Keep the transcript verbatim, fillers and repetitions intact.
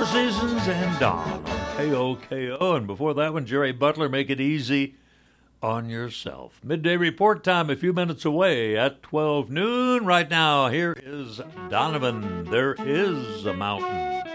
Seasons and Dawn on K O K O. And before that one, Jerry Butler, Make It Easy on Yourself. Midday report time a few minutes away at twelve noon. Right now, here is Donovan. There is a mountain.